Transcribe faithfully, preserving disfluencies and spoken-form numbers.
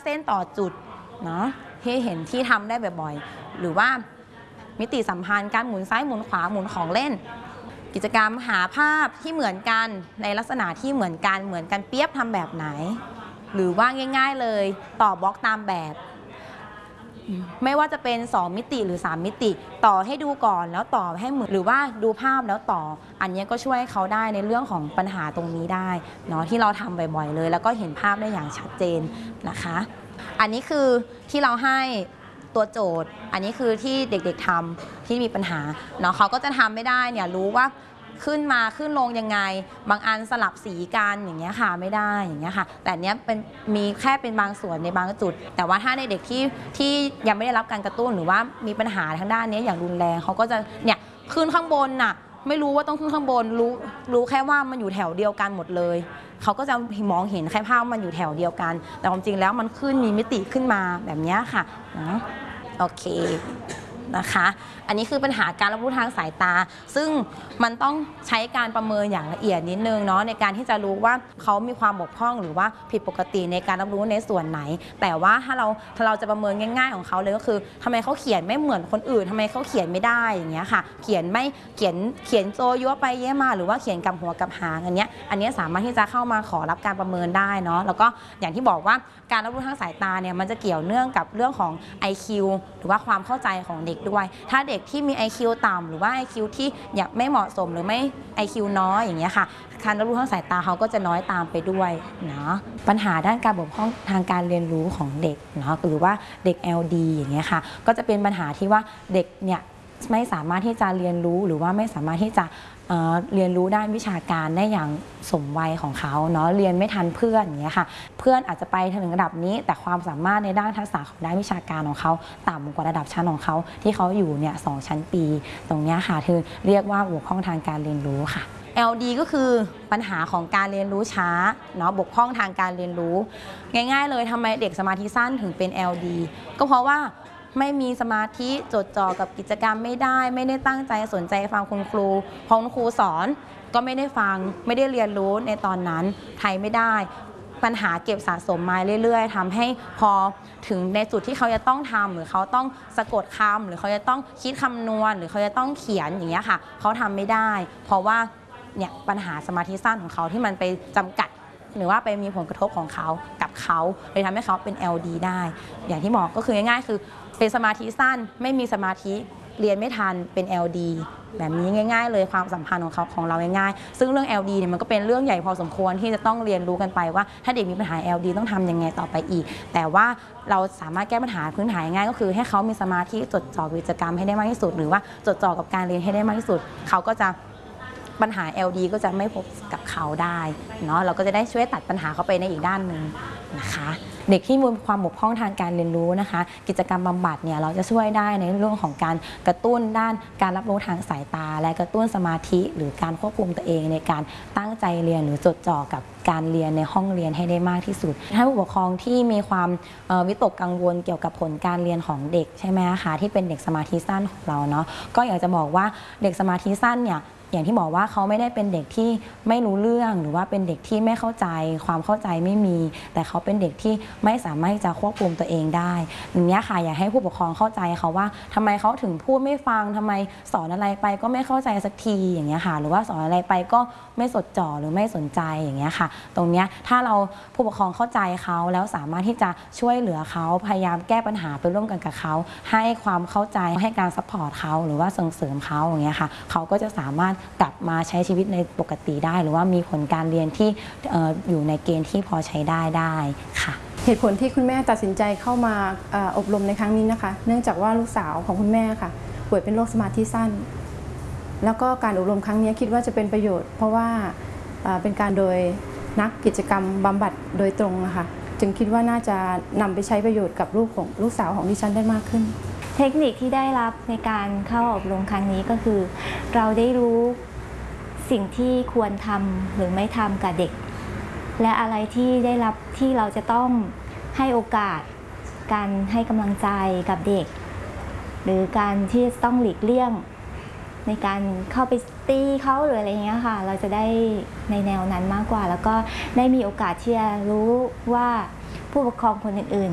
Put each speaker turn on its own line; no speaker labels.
เส้นต่อจุดเนาะที่เห็นที่ทำได้บ่อยๆหรือว่ามิติสัมพันธ์การหมุนซ้ายหมุนขวาหมุนของเล่นกิจกรรมหาภาพที่เหมือนกันในลักษณะที่เหมือนกันเหมือนกันเปียบทำแบบไหนหรือว่าง่ายๆเลยต่อบล็อกตามแบบไม่ว่าจะเป็นสองมิติหรือสามมิติต่อให้ดูก่อนแล้วต่อให้เหมือนหรือว่าดูภาพแล้วต่ออันนี้ก็ช่วยเขาได้ในเรื่องของปัญหาตรงนี้ได้เนาะที่เราทำบ่อยๆเลยแล้วก็เห็นภาพได้อย่างชัดเจนนะคะอันนี้คือที่เราให้ตัวโจทย์อันนี้คือที่เด็กๆทำที่มีปัญหาเนาะเขาก็จะทำไม่ได้เนี่ยรู้ว่าขึ้นมาขึ้นลงยังไงบางอันสลับสีกันอย่างเงี้ยค่ะไม่ได้อย่างเงี้ยค่ะแต่เนี้ยเป็นมีแค่เป็นบางส่วนในบางจุดแต่ว่าถ้าในเด็กที่ที่ยังไม่ได้รับการกระตุ้นหรือว่ามีปัญหาทางด้านนี้อย่างรุนแรงเขาก็จะเนี่ยขึ้นข้างบนน่ะไม่รู้ว่าต้องขึ้นข้างบนรู้รู้แค่ว่ามันอยู่แถวเดียวกันหมดเลยเขาก็จะมองเห็นแค่ภาพมันอยู่แถวเดียวกันแต่ความจริงแล้วมันขึ้นมีมิติขึ้นมาแบบนี้ค่ะนะโอเคนะคะอันนี้คือปัญหาการรับรู้ทางสายตาซึ่งมันต้องใช้การประเมินอย่างละเอียดนิดนึงเนาะในการที่จะรู้ว่าเขามีความบกพร่องหรือว่าผิดปกติในการรับรู้ในส่วนไหนแต่ว่าถ้าเราถ้าเราจะประเมินง่ายๆของเขาเลยก็คือทำไมเขาเขียนไม่เหมือนคนอื่นทำไมเขาเขียนไม่ได้อย่างเงี้ยค่ะเขียนไม่เขียนเขียนโจยั่วไปเย่มาหรือว่าเขียนกับหัวกับหางอันเนี้ยอันนี้สามารถที่จะเข้ามาขอรับการประเมินได้เนาะแล้วก็อย่างที่บอกว่าการรับรู้ทางสายตาเนี่ยมันจะเกี่ยวเนื่องกับเรื่องของ ไอ คิว หรือว่าความเข้าใจของเด็กด้วยถ้าเด็กที่มี ไอ คิว ต่ำหรือว่า ไอ คิว ที่อยากไม่เหมาะสมหรือไม่ ไอ คิว น้อยอย่างเงี้ยค่ะการรับรู้ทางสายตาเขาก็จะน้อยตามไปด้วยเนาะปัญหาด้านการบกพร่องทางการเรียนรู้ของเด็กเนาะหรือว่าเด็ก แอล ดี อย่างเงี้ยค่ะก็จะเป็นปัญหาที่ว่าเด็กเนี่ยไม่สามารถที่จะเรียนรู้หรือว่าไม่สามารถที่จะเอ่อเรียนรู้ด้านวิชาการได้อย่างสมวัยของเขาเนาะเรียนไม่ทันเพื่อนอย่างเงี้ยค่ะเพื่อนอาจจะไปถึงระดับนี้แต่ความสามารถในด้านทักษะของด้านวิชาการของเขาต่ำกว่าระดับชั้นของเขาที่เขาอยู่เนี่ยสองชั้นปีตรงเนี้ยค่ะคือเรียกว่าบกพร่องทางการเรียนรู้ค่ะ แอล ดี ก็คือปัญหาของการเรียนรู้ช้าเนาะบกพร่องทางการเรียนรู้ง่ายๆเลยทำไมเด็กสมาธิสั้นถึงเป็น แอล ดี ก็เพราะว่าไม่มีสมาธิจดจ่อกับกิจกรรมไม่ได้ไม่ได้ตั้งใจสนใจฟังคุณครูพอคุณครูสอนก็ไม่ได้ฟังไม่ได้เรียนรู้ในตอนนั้นไทยไม่ได้ปัญหาเก็บสะสมมาเรื่อยๆทำให้พอถึงในจุดที่เขาจะต้องทำหรือเขาต้องสะกดคำหรือเขาจะต้องคิดคำนวณหรือเขาจะต้องเขียนอย่างเงี้ยค่ะเขาทำไม่ได้เพราะว่าเนี่ยปัญหาสมาธิสั้นของเขาที่มันไปจำกัดหรือว่าไปมีผลกระทบของเขากับเขาเลยทำให้เขาเป็น แอล ดี ได้อย่างที่บอกก็คือง่ายๆคือเป็นสมาธิสั้นไม่มีสมาธิเรียนไม่ทันเป็น แอล ดี แบบนี้ง่ายๆเลยความสัมพันธ์ของเขาของเราง่ายๆซึ่งเรื่อง แอล ดี เนี่ยมันก็เป็นเรื่องใหญ่พอสมควรที่จะต้องเรียนรู้กันไปว่าถ้าเด็กมีปัญหา แอล ดี ต้องทำยังไงต่อไปอีกแต่ว่าเราสามารถแก้ปัญหาพื้นฐานง่ายก็คือให้เขามีสมาธิจดจ่อกิจกรรมให้ได้มากที่สุดหรือว่าจดจ่อกับการเรียนให้ได้มากที่สุดเขาก็จะปัญหา แอล ดี ก็จะไม่พบกับเขาได้เนาะเราก็จะได้ช่วยตัดปัญหาเขาไปในอีกด้านหนึ่งนะคะเด็กที่มีความบกพร่องทางการเรียนรู้นะคะกิจกรรมบำบัดเนี่ยเราจะช่วยได้ในเรื่องของการกระตุ้นด้านการรับรู้ทางสายตาและกระตุ้นสมาธิหรือการควบคุมตัวเองในการตั้งใจเรียนหรือจดจ่อกับการเรียนในห้องเรียนให้ได้มากที่สุดถ้าผู้ปกครองที่มีความวิตกกังวลเกี่ยวกับผลการเรียนของเด็กใช่ไหมคะที่เป็นเด็กสมาธิสั้นของเราเนาะก็อยากจะบอกว่าเด็กสมาธิสั้นเนี่ยอย่างที่บอกว่าเขาไม่ได้เป็นเด็กที่ไม่รู้เรื่องหรือว่าเป็นเด็กที่ไม่เข้าใจความเข้าใจไม่มีแต่เขาเป็นเด็กที่ไม่สามารถจะควบคุมตัวเองได้อย่างนี้ค่ะอยากให้ผู้ปกครองเข้าใจเขาว่าทำไมเขาถึงพูดไม่ฟังทำไมสอนอะไรไปก็ไม่เข้าใจสักทีอย่างเงี้ยค่ะหรือว่าสอนอะไรไปก็ไม่สดจ่อหรือไม่สนใจอย่างเงี้ยค่ะตรงเนี้ยถ้าเราผู้ปกครองเข้าใจเขาแล้วสามารถที่จะช่วยเหลือเขาพยายามแก้ปัญหาไปร่วมกันกับเขาให้ความเข้าใจให้การซัพพอร์ตเขาหรือว่าส่งเสริมเขาอย่างเงี้ยค่ะเขาก็จะสามารถกลับมาใช้ชีวิตในปกติได้หรือว่ามีผลการเรียนที่ อ, ออยู่ในเกณฑ์ที่พอใช้ได้ได้ค่ะ
เหตุผลที่คุณแม่ตัดสินใจเข้ามาอบรมในครั้งนี้นะคะเนื่องจากว่าลูกสาวของคุณแม่ค่ะป่วยเป็นโรคสมาธิสั้นแล้วก็การอบรมครั้งนี้คิดว่าจะเป็นประโยชน์เพราะว่าเป็นการโดยนักกิจกรรมบำบัดโดยตรงนะคะจึงคิดว่าน่าจะนำไปใช้ประโยชน์กับลูกของลูกสาวของดิฉันได้มากขึ้น
เทคนิคที่ได้รับในการเข้าอบรมครั้งนี้ก็คือเราได้รู้สิ่งที่ควรทำหรือไม่ทำกับเด็กและอะไรที่ได้รับที่เราจะต้องให้โอกาสการให้กำลังใจกับเด็กหรือการที่ต้องหลีกเลี่ยงในการเข้าไปตีเขาหรืออะไรเงี้ยค่ะเราจะได้ในแนวนั้นมากกว่าแล้วก็ได้มีโอกาสที่จะรู้ว่าผู้ปกครองคนอื่นๆ